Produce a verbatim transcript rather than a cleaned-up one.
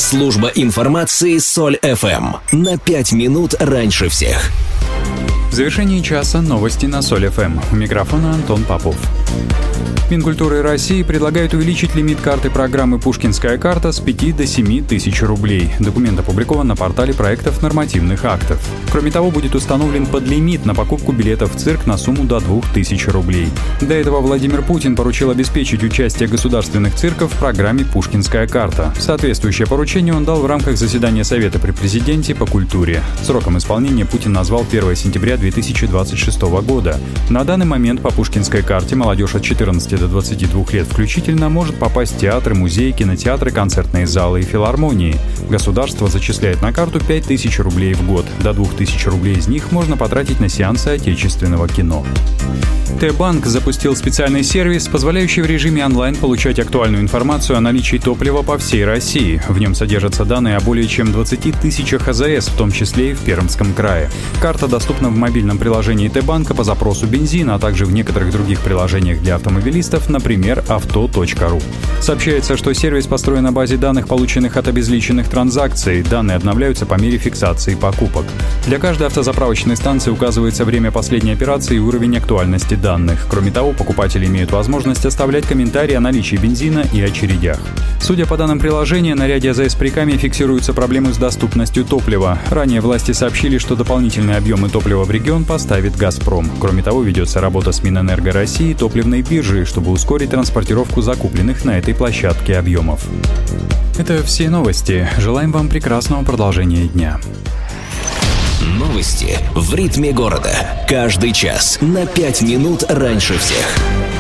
Служба информации Соль эф эм. На пять минут раньше всех. В завершении часа новости на Соль эф эм. У микрофона Антон Попов. Минкультуры России предлагает увеличить лимит карты программы «Пушкинская карта» с пяти до семи тысяч рублей. Документ опубликован на портале проектов нормативных актов. Кроме того, будет установлен подлимит на покупку билетов в цирк на сумму до двух тысяч рублей. До этого Владимир Путин поручил обеспечить участие государственных цирков в программе «Пушкинская карта». Соответствующее поручение он дал в рамках заседания Совета при президенте по культуре. Сроком исполнения Путин назвал первое сентября две тысячи двадцать шестого года. На данный момент по «Пушкинской карте» молодежь от четырнадцати до двадцати двух лет включительно может попасть в театры, музеи, кинотеатры, концертные залы и филармонии. Государство зачисляет на карту пять тысяч рублей в год. До двух тысяч рублей из них можно потратить на сеансы отечественного кино. Т-банк запустил специальный сервис, позволяющий в режиме онлайн получать актуальную информацию о наличии топлива по всей России. В нем содержатся данные о более чем двадцати тысячах а зэ эс, в том числе и в Пермском крае. Карта доступна в мобильном приложении Т-банка по запросу бензина, а также в некоторых других приложениях для автомобилистов, например, авто точка ру. Сообщается, что сервис построен на базе данных, полученных от обезличенных транзакций. Данные обновляются по мере фиксации покупок. Для каждой автозаправочной станции указывается время последней операции и уровень актуальности данных. Кроме того, покупатели имеют возможность оставлять комментарии о наличии бензина и очередях. Судя по данным приложения, на ряде а зэ эс при Каме фиксируются проблемы с доступностью топлива. Ранее власти сообщили, что дополнительные объемы топлива в регион поставит «Газпром». Кроме того, ведется работа с Минэнерго России и топливной биржей, чтобы ускорить транспортировку закупленных на этой площадке объемов. Это все новости. Желаем вам прекрасного продолжения дня. Новости в ритме города. Каждый час на пять минут раньше всех.